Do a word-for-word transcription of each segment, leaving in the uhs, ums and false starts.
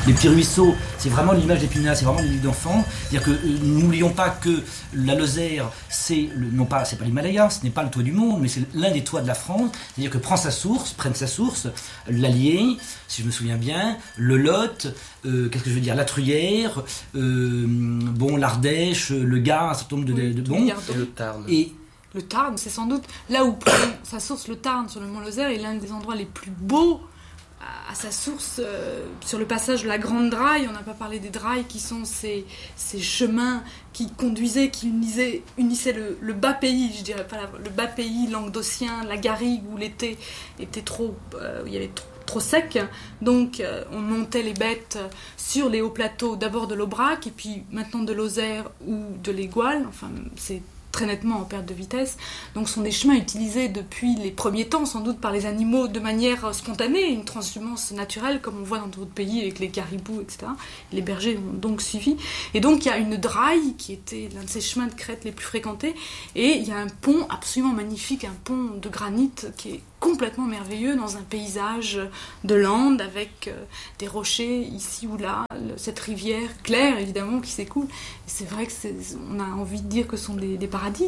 Les petits ruisseaux, c'est vraiment l'image d'Épinal, c'est vraiment l'île d'enfants. C'est-à-dire que euh, n'oublions pas que la Lozère, c'est le, non pas, c'est pas l'Himalaya, ce n'est pas le toit du monde, mais c'est l'un des toits de la France. C'est-à-dire que prend sa source, prenne sa source, l'Allier, si je me souviens bien, le Lot, euh, qu'est-ce que je veux dire, la Truyère, euh, bon, l'Ardèche, le Gard, un certain nombre de, oui, de, de bon, et le Tarn. Et le Tarn, c'est sans doute là où prend sa source, le Tarn sur le Mont Lozère est l'un des endroits les plus beaux à sa source, euh, sur le passage de la Grande Draille. On n'a pas parlé des Drailles qui sont ces, ces chemins qui conduisaient, qui unissaient, unissaient le, le bas pays, je dirais pas la, le bas pays languedocien, la Garrigue où l'été était trop, euh, il y avait trop, trop sec, donc euh, on montait les bêtes sur les hauts plateaux, d'abord de l'Aubrac et puis maintenant de Lozère ou de l'Égual, enfin c'est très nettement en perte de vitesse. Donc ce sont des chemins utilisés depuis les premiers temps, sans doute par les animaux de manière spontanée, une transhumance naturelle, comme on voit dans d'autres pays avec les caribous, et cetera. Les bergers ont donc suivi. Et donc il y a une draille qui était l'un de ces chemins de crête les plus fréquentés, et il y a un pont absolument magnifique, un pont de granit qui est complètement merveilleux dans un paysage de lande avec euh, des rochers ici ou là, le, cette rivière claire évidemment qui s'écoule. Et c'est vrai que c'est, on a envie de dire que ce sont des, des paradis.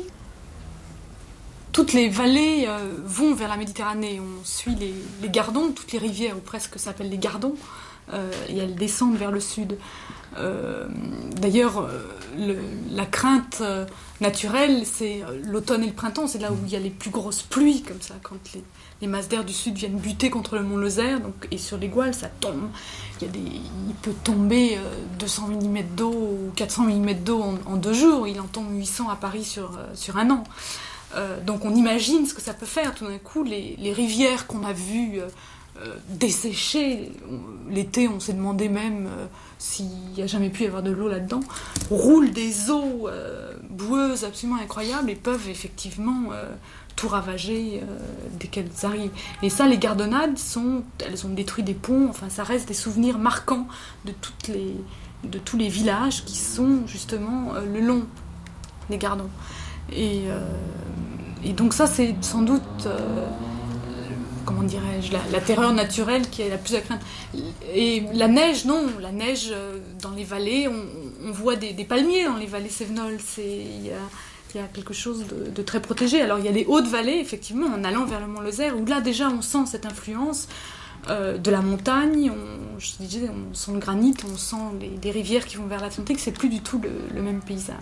Toutes les vallées euh, vont vers la Méditerranée. On suit les, les Gardons, toutes les rivières ou presque s'appellent les Gardons, euh, et elles descendent vers le sud. Euh, d'ailleurs, euh, le, la crainte euh, naturelle, c'est euh, l'automne et le printemps. C'est là où il y a les plus grosses pluies, comme ça, quand les, les masses d'air du sud viennent buter contre le Mont Lozère. Donc, et sur l'Égual, ça tombe. Il, y a des, il peut tomber euh, deux cents millimètres d'eau ou quatre cents millimètres d'eau en, en deux jours. Il en tombe huit cents à Paris sur, euh, sur un an. Euh, donc on imagine ce que ça peut faire. Tout d'un coup, les, les rivières qu'on a vues euh, euh, desséchées, l'été, on s'est demandé même euh, s'il n'y a jamais pu y avoir de l'eau là-dedans, roulent des eaux euh, boueuses absolument incroyables et peuvent effectivement euh, tout ravager euh, dès qu'elles arrivent. Et ça, les gardonnades, sont, elles ont détruit des ponts, enfin ça reste des souvenirs marquants de, toutes les, de tous les villages qui sont justement euh, le long des Gardons. Et, euh, et donc ça, c'est sans doute, euh, comment dirais-je, la, la terreur naturelle qui est la plus à craindre. Et la neige, non, la neige euh, dans les vallées, on, on voit des, des palmiers dans les vallées cévenoles, il y a, y a quelque chose de, de très protégé. Alors il y a les hautes vallées, effectivement, en allant vers le Mont Lozère, où là déjà on sent cette influence euh, de la montagne, on, je disais, on sent le granit, on sent les, les rivières qui vont vers l'Atlantique, c'est plus du tout le, le même paysage.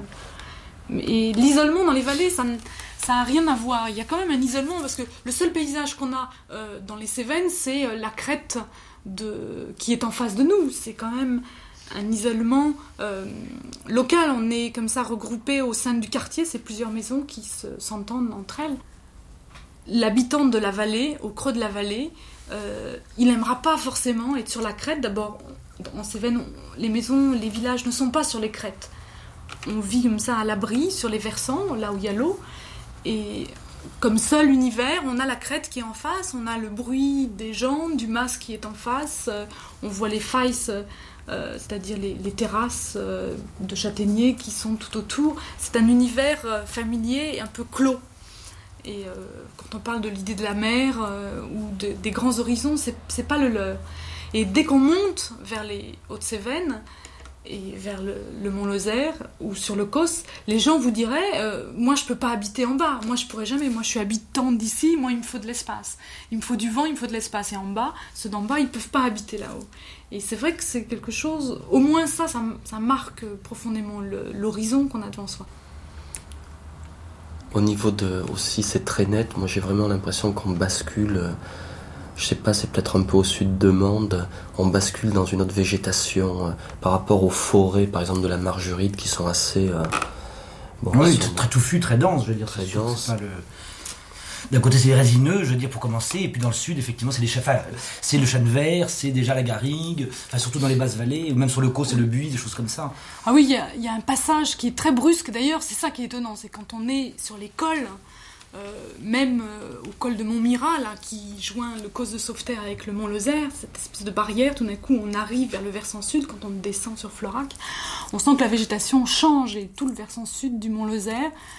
Et l'isolement dans les vallées, ça n'a rien à voir. Il y a quand même un isolement, parce que le seul paysage qu'on a euh, dans les Cévennes, c'est euh, la crête de, qui est en face de nous. C'est quand même un isolement euh, local. On est comme ça regroupés au sein du quartier, c'est plusieurs maisons qui se, s'entendent entre elles. L'habitant de la vallée, au creux de la vallée, euh, il n'aimera pas forcément être sur la crête. D'abord, en Cévennes, les maisons, les villages ne sont pas sur les crêtes. On vit comme ça à l'abri, sur les versants, là où il y a l'eau. Et comme seul univers, on a la crête qui est en face, on a le bruit des gens, du mas qui est en face, on voit les failles, euh, c'est-à-dire les, les terrasses euh, de châtaigniers qui sont tout autour. C'est un univers euh, familier et un peu clos. Et euh, quand on parle de l'idée de la mer euh, ou de, des grands horizons, c'est, c'est pas le leur. Et dès qu'on monte vers les Hautes-Cévennes, et vers le, le Mont Lozère ou sur le Causse, les gens vous diraient euh, moi je peux pas habiter en bas, moi je pourrais jamais, moi je suis habitante d'ici, moi il me faut de l'espace, il me faut du vent, il me faut de l'espace, et en bas, ceux d'en bas ils peuvent pas habiter là-haut. Et c'est vrai que c'est quelque chose, au moins ça, ça, ça marque profondément le, l'horizon qu'on a devant soi. Au niveau de, aussi c'est très net, moi j'ai vraiment l'impression qu'on bascule, euh, je sais pas, c'est peut-être un peu au sud de Mende, on bascule dans une autre végétation euh, par rapport aux forêts, par exemple de la Margeride, qui sont assez... Euh, bon, oui, sont, très touffues, très denses, je veux dire. Très sûr, denses. C'est pas le... D'un côté, c'est les résineux, je veux dire, pour commencer, et puis dans le sud, effectivement, c'est, les chats... enfin, c'est le chêne vert, c'est déjà la garrigue, enfin, surtout dans les basses vallées, ou même sur le Causse, c'est le buis, des choses comme ça. Ah oui, il y a, y a un passage qui est très brusque, d'ailleurs, c'est ça qui est étonnant, c'est quand on est sur les cols, Euh, même euh, au col de Montmirail, là, qui joint le Causse de Sauveterre avec le Mont Lozère, cette espèce de barrière, tout d'un coup on arrive vers le versant sud, quand on descend sur Florac, on sent que la végétation change, et tout le versant sud du Mont Lozère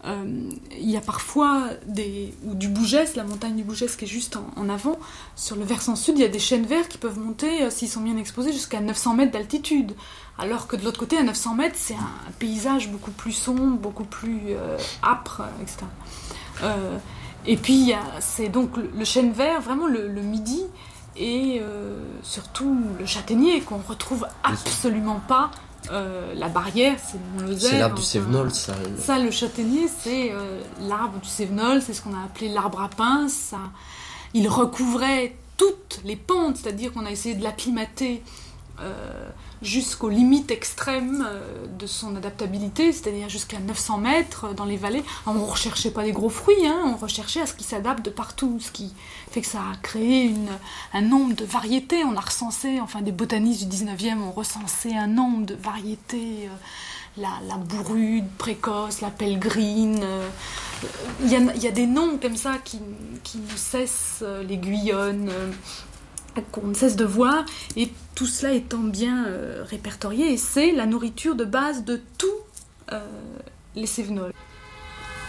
Euh, il y a parfois des, ou du Bougès, la montagne du Bougès qui est juste en, en avant. Sur le versant sud, il y a des chênes verts qui peuvent monter, euh, s'ils sont bien exposés, jusqu'à neuf cents mètres d'altitude. Alors que de l'autre côté, à neuf cents mètres, c'est un, un paysage beaucoup plus sombre, beaucoup plus euh, âpre, et cetera. Euh, et puis, il y a, c'est donc le, le chêne vert, vraiment le, le midi, et euh, surtout le châtaignier qu'on retrouve absolument pas. Euh, la barrière, c'est le Mont-Lozère. C'est l'arbre du enfin, Cévenol, ça. Ça, le châtaignier, c'est euh, l'arbre du Cévenol, c'est ce qu'on a appelé l'arbre à pince. Ça, il recouvrait toutes les pentes, c'est-à-dire qu'on a essayé de l'acclimater euh, jusqu'aux limites extrêmes euh, de son adaptabilité, c'est-à-dire jusqu'à neuf cents mètres dans les vallées. Alors, on ne recherchait pas des gros fruits, hein, on recherchait à ce qu'il s'adapte de partout, ce qui fait que ça a créé une, un nombre de variétés. On a recensé, enfin des botanistes du dix-neuvième ont recensé un nombre de variétés, euh, la, la bourrude précoce, la pellegrine. Euh, il y a, il y a des noms comme ça qui, qui ne cessent, euh, les guyonnes, euh, qu'on ne cesse de voir, et tout cela étant bien euh, répertorié, et c'est la nourriture de base de tous euh, les Cévenols.